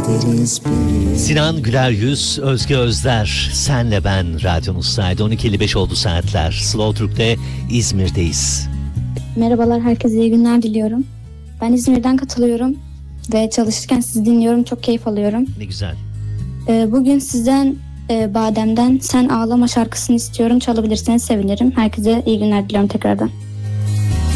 Sinan Güler Yüz, Özge Özler, Senle Ben radyonuzdaydı. 12.55 oldu saatler. Slow Türk'te İzmir'deyiz. Merhabalar, herkese iyi günler diliyorum. Ben İzmir'den katılıyorum ve çalışırken sizi dinliyorum, çok keyif alıyorum. Ne güzel. Bugün sizden Badem'den Sen Ağlama şarkısını istiyorum. Çalabilirseniz sevinirim. Herkese iyi günler diliyorum tekrardan.